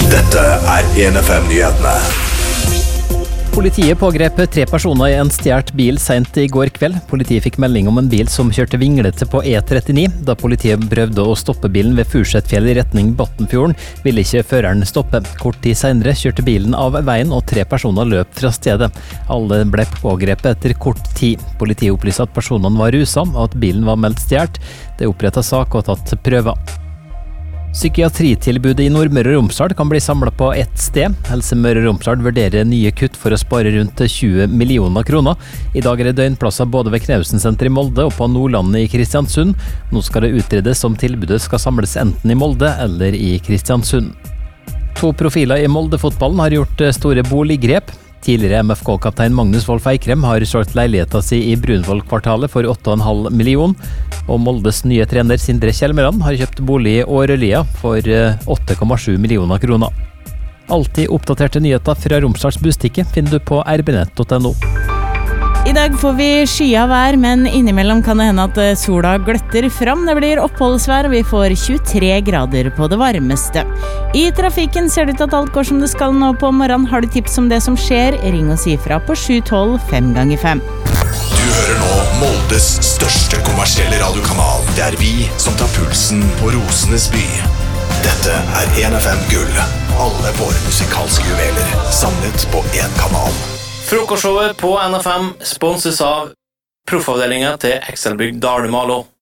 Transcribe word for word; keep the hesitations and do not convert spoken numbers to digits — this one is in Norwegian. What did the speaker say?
Dette er en F M-nyhetene. Politiet pågrep tre personer i en stjert bil sent i går kveld. Politiet fikk melding om en bil som kjørte vinglete på E trettini. Da politiet prøvde å stoppe bilen ved Fursetfjell i retning Bottenfjorden, ville ikke føreren stoppe. Kort tid senere kjørte bilen av veien, og tre personer løp fra stedet. Alle ble pågrepet etter kort tid. Politiet opplyste at personene var rusa, og at bilen var meldt stjert. Det er opprettet sak og tatt prøver. Psykiatritilbudet i Nordmøre og Romsdal kan bli samlet på ett sted. Helse Møre og Romsdal vurderer nye kutt for å spare rundt tjue millioner kroner. I dag er det døgnplasser både ved Knausensenteret i Molde og på Nordlandet i Kristiansund. Nå skal det utredes om tilbudet skal samles enten i Molde eller i Kristiansund. To profiler i Molde-fotballen har gjort store boliggrep. Tidligere M F K-kaptein Magnus Wolff Eikrem har solgt leiligheten sin i Brunvoll-kvartalet for åtte komma fem millioner, og Moldes nye trener Sindre Kjellmeland har kjøpt bolig i Årølia for åtte komma sju millioner kroner. Alltid oppdaterte nyheter fra Romsdals Bustikke finner du på r b nett punktum no. I dag får vi skya vær, men innimellom kan det hende at sola gløtter fram. Det blir oppholdsvær, og vi får tjuetre grader på det varmeste. I trafikken ser det ut at alt går som det skal nå på morgenen. Har du tips om det som skjer? Ring og si fra på sju tolv fem ganger fem. Du hører nå Moldes største kommersielle radiokanal. Det er vi som tar pulsen på Rosenes by. Dette er en F M-gull. Alle våre musikalske juveler samlet på en kanal. Frokostshowet på N F M sponses av proffavdelingen til Excelbygg Dale Malo.